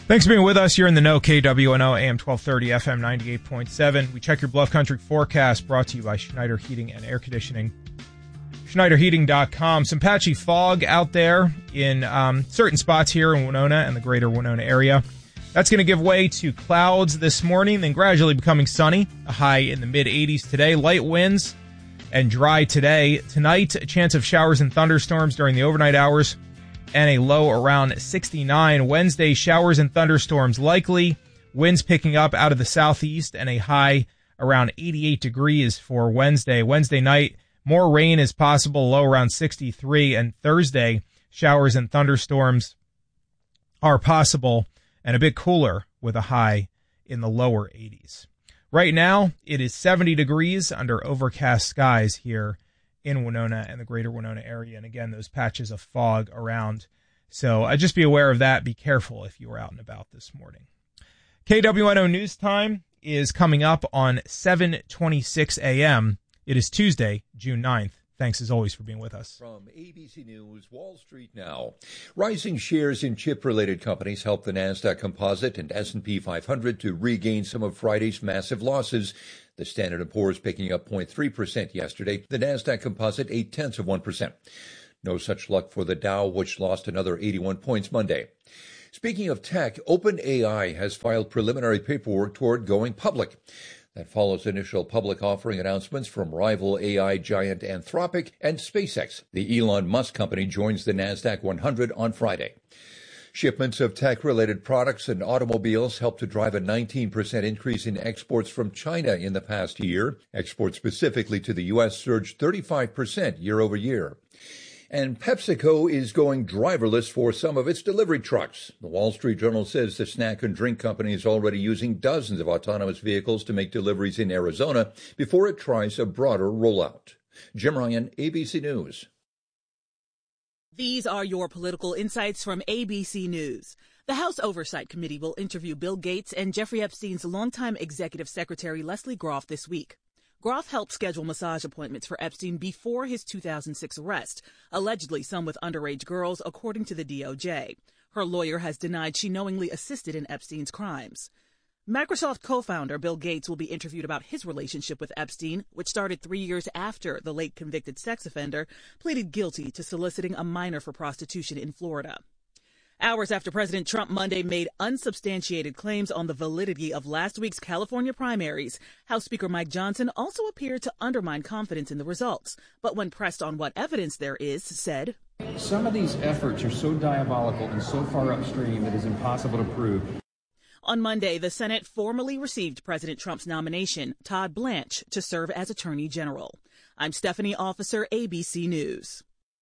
Thanks for being with us. You're in the know, KWNO, AM 1230, FM 98.7. We check your Bluff Country forecast, brought to you by Schneider Heating and Air Conditioning. SchneiderHeating.com. Some patchy fog out there in certain spots here in Winona and the greater Winona area. That's going to give way to clouds this morning, then gradually becoming sunny. A high in the mid-80s today. Light winds and dry today. Tonight, a chance of showers and thunderstorms during the overnight hours, and a low around 69. Wednesday, showers and thunderstorms likely. Winds picking up out of the southeast, and a high around 88 degrees for Wednesday. Wednesday night, more rain is possible, low around 63. And Thursday, showers and thunderstorms are possible, and a bit cooler with a high in the lower 80s. Right now, it is 70 degrees under overcast skies here in Winona and the greater Winona area. And again, those patches of fog around. So just be aware of that. Be careful if you were out and about this morning. KWNO News Time is coming up on 7:26 a.m. It is Tuesday, June 9th. Thanks as always for being with us. From ABC News, Wall Street Now. Rising shares in chip-related companies helped the NASDAQ Composite and S&P 500 to regain some of Friday's massive losses. The Standard & Poor's picking up 0.3% yesterday. The NASDAQ Composite 0.8%. No such luck for the Dow, which lost another 81 points Monday. Speaking of tech, OpenAI has filed preliminary paperwork toward going public. That follows initial public offering announcements from rival AI giant Anthropic and SpaceX. The Elon Musk company joins the NASDAQ 100 on Friday. Shipments of tech-related products and automobiles helped to drive a 19% increase in exports from China in the past year. Exports specifically to the U.S. surged 35% year over year. And PepsiCo is going driverless for some of its delivery trucks. The Wall Street Journal says the snack and drink company is already using dozens of autonomous vehicles to make deliveries in Arizona before it tries a broader rollout. Jim Ryan, ABC News. These are your political insights from ABC News. The House Oversight Committee will interview Bill Gates and Jeffrey Epstein's longtime executive secretary Leslie Groff this week. Groff helped schedule massage appointments for Epstein before his 2006 arrest, allegedly some with underage girls, according to the DOJ. Her lawyer has denied she knowingly assisted in Epstein's crimes. Microsoft co-founder Bill Gates will be interviewed about his relationship with Epstein, which started 3 years after the late convicted sex offender pleaded guilty to soliciting a minor for prostitution in Florida. Hours after President Trump Monday made unsubstantiated claims on the validity of last week's California primaries, House Speaker Mike Johnson also appeared to undermine confidence in the results. But when pressed on what evidence there is, said, "Some of these efforts are so diabolical and so far upstream it is impossible to prove." On Monday, the Senate formally received President Trump's nomination, Todd Blanche, to serve as Attorney General. I'm Stephanie Officer, ABC News.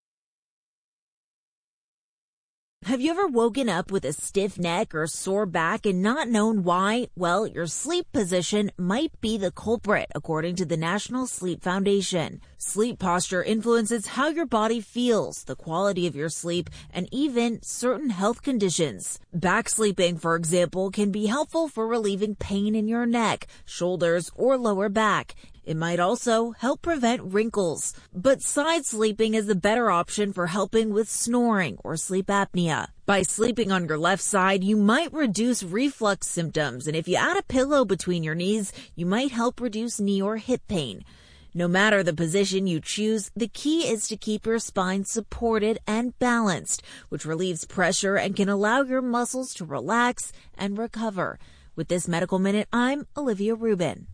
Have you ever woken up with a stiff neck or sore back and not known why? Well, your sleep position might be the culprit, according to the National Sleep Foundation. Sleep posture influences how your body feels, the quality of your sleep, and even certain health conditions. Back sleeping, for example, can be helpful for relieving pain in your neck, shoulders, or lower back. It might also help prevent wrinkles. But side sleeping is the better option for helping with snoring or sleep apnea. By sleeping on your left side, you might reduce reflux symptoms, and if you add a pillow between your knees, you might help reduce knee or hip pain. No matter the position you choose, the key is to keep your spine supported and balanced, which relieves pressure and can allow your muscles to relax and recover. With this Medical Minute, I'm Olivia Rubin.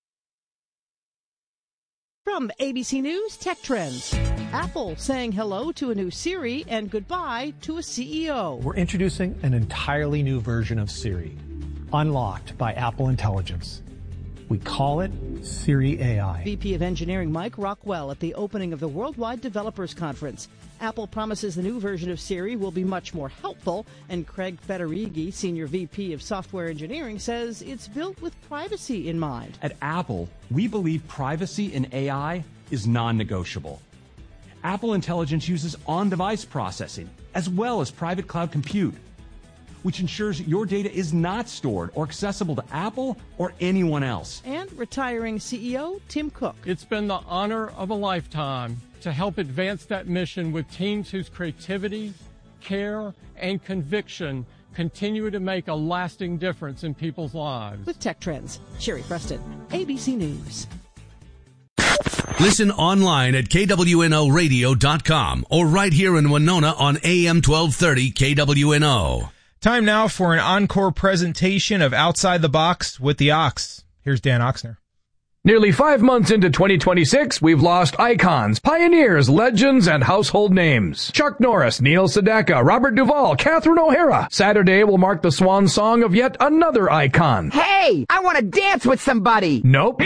From ABC News Tech Trends. Apple saying hello to a new Siri and goodbye to a CEO. We're introducing an entirely new version of Siri, unlocked by Apple Intelligence. We call it Siri AI. VP of Engineering Mike Rockwell at the opening of the Worldwide Developers Conference. Apple promises the new version of Siri will be much more helpful, and Craig Federighi, Senior VP of Software Engineering, says it's built with privacy in mind. At Apple, we believe privacy in AI is non-negotiable. Apple Intelligence uses on-device processing as well as private cloud compute, which ensures your data is not stored or accessible to Apple or anyone else. And retiring CEO Tim Cook. It's been the honor of a lifetime to help advance that mission with teams whose creativity, care and conviction continue to make a lasting difference in people's lives. With Tech Trends, Sherry Preston, ABC News. Listen online at KWNOradio.com or right here in Winona on AM 1230 KWNO. Time now for an encore presentation of Outside the Box with the Ox. Here's Dan Oxner. Nearly 5 months into 2026, we've lost icons, pioneers, legends, and household names. Chuck Norris, Neil Sedaka, Robert Duvall, Catherine O'Hara. Saturday will mark the swan song of yet another icon. Hey, I want to dance with somebody. Nope.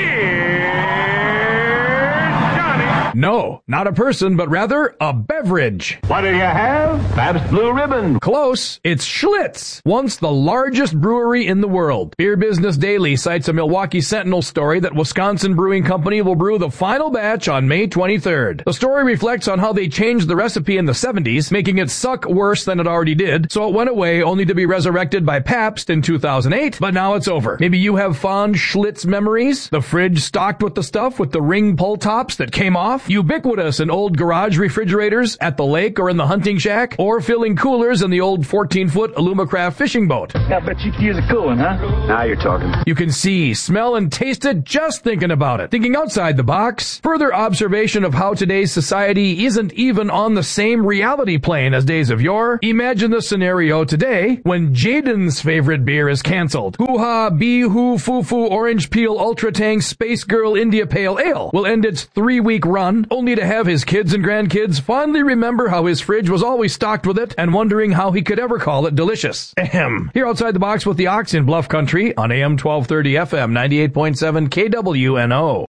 No, not a person, but rather a beverage. What do you have? Pabst Blue Ribbon. Close. It's Schlitz, once the largest brewery in the world. Beer Business Daily cites a Milwaukee Sentinel story that Wisconsin Brewing Company will brew the final batch on May 23rd. The story reflects on how they changed the recipe in the 70s, making it suck worse than it already did, so it went away only to be resurrected by Pabst in 2008, but now it's over. Maybe you have fond Schlitz memories? The fridge stocked with the stuff with the ring pull tops that came off? Ubiquitous in old garage refrigerators, at the lake or in the hunting shack, or filling coolers in the old 14-foot Alumacraft fishing boat. I bet you could use a cool one, huh? Now you're talking. You can see, smell, and taste it just thinking about it. Thinking outside the box. Further observation of how today's society isn't even on the same reality plane as days of yore. Imagine the scenario today when Jaden's favorite beer is canceled. Hoo-ha, Bee-hoo, Foo-foo, Orange Peel, Ultra Tang, Space Girl, India Pale Ale will end its 3-week run, only to have his kids and grandkids fondly remember how his fridge was always stocked with it and wondering how he could ever call it delicious. Ahem. Here outside the box with the Ox in Bluff Country on AM 1230 FM 98.7 KWNO.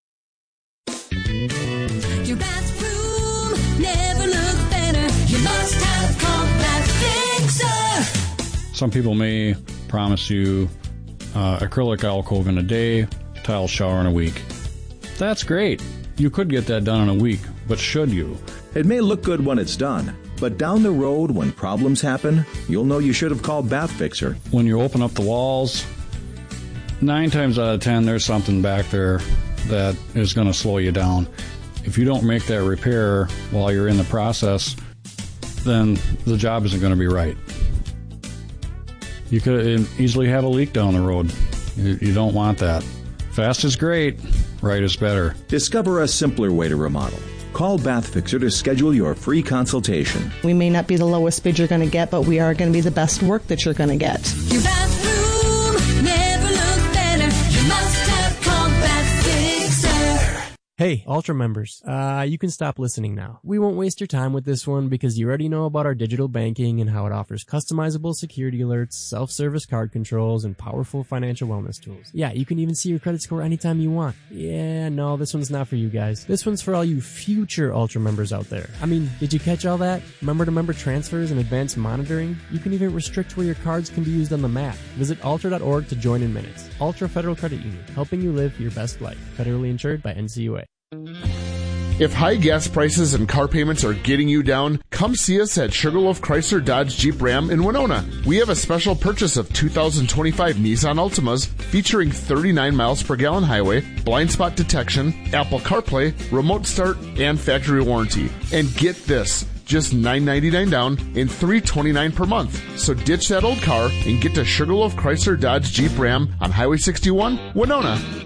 Your bathroom never looked better. You must have Compact Fixer. Some people may promise you acrylic alcove in a day, tile shower in a week. That's great. You could get that done in a week, but should you? It may look good when it's done, but down the road when problems happen, you'll know you should have called Bath Fixer. When you open up the walls, 9 times out of 10, there's something back there that is going to slow you down. If you don't make that repair while you're in the process, then the job isn't going to be right. You could easily have a leak down the road. You don't want that. Fast is great. Right is better. Discover a simpler way to remodel. Call Bath Fixer to schedule your free consultation. We may not be the lowest bid you're going to get, but we are going to be the best work that you're going to get. Your bathroom never looked better. You must have Compact Fixer. Hey, Ultra members, you can stop listening now. We won't waste your time with this one because you already know about our digital banking and how it offers customizable security alerts, self-service card controls, and powerful financial wellness tools. Yeah, you can even see your credit score anytime you want. Yeah, no, this one's not for you guys. This one's for all you future Ultra members out there. I mean, did you catch all that? Member-to-member transfers and advanced monitoring? You can even restrict where your cards can be used on the map. Visit ultra.org to join in minutes. Ultra Federal Credit Union, helping you live your best life. Federally insured by NCUA. If high gas prices and car payments are getting you down, come see us at Sugarloaf Chrysler Dodge Jeep Ram in Winona. We have a special purchase of 2025 Nissan Altimas featuring 39 miles per gallon highway, blind spot detection, Apple CarPlay, remote start, and factory warranty. And get this, just $999 down and $329 per month. So ditch that old car and get to Sugarloaf Chrysler Dodge Jeep Ram on Highway 61, Winona.